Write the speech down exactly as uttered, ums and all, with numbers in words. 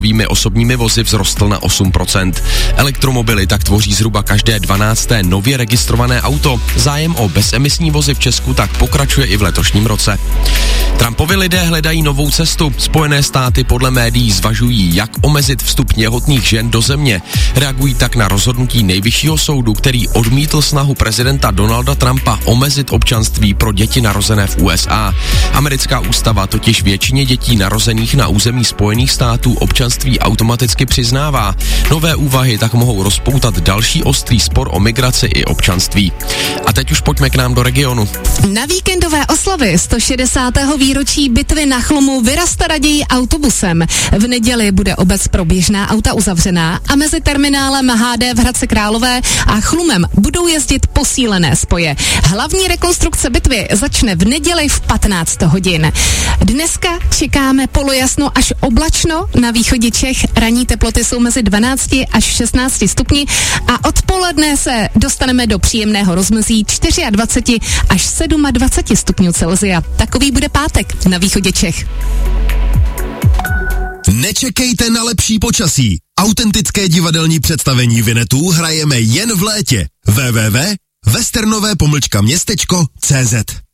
Vými osobními vozy vzrostl na osm procent. Elektromobily tak tvoří zhruba každé dvanácté nově registrované auto. Zájem o bezemisní vozy v Česku tak pokračuje i v letošním roce. Trumpovi lidé hledají novou cestu. Spojené státy podle médií zvažují, jak omezit vstup těhotných žen do země. Reagují tak na rozhodnutí nejvyššího soudu, který odmítl snahu prezidenta Donalda Trumpa omezit občanství pro děti narozené v U S A. Americká ústava totiž většině dětí narozených na území Spojených států občanství automaticky přiznává. Nové úvahy tak mohou rozpoutat další ostrý spor o migraci i občanství. A teď už pojďme k nám do regionu. Na víkendové oslavy sto šedesátého výročí bitvy na Chlumu vyrasta raději autobusem. V neděli bude obec pro běžná auta uzavřená a mezi terminálem H D v Hradci Králové a Chlumem budou jezdit posílené spoje. Hlavní rekonstrukce bitvy začne v neděli v patnáct hodin. Dneska čekáme polojasno až oblačno, na východě Čech ranní teploty jsou mezi dvanácti až šestnácti stupni a odpoledne se dostaneme do příjemného rozmezí dvacet čtyři až dvacet sedm stupňů Celsia. Takový bude pátek na východě Čech. Nečekejte na lepší počasí. Autentické divadelní představení Vinetů hrajeme jen v létě. w w w tečka westernové pomlčka městečko tečka cé zet